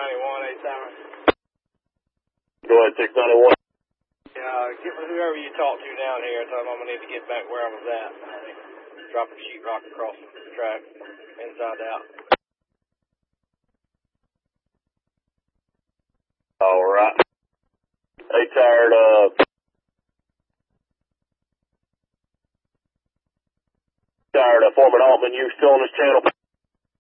691, 8 Tower. Go ahead, 691. Get with whoever you talk to down here and tell them I'm going to need to get back where I was at. Dropping sheetrock across the track, inside out. All right. Hey, tired Foreman Altman, you still on this channel?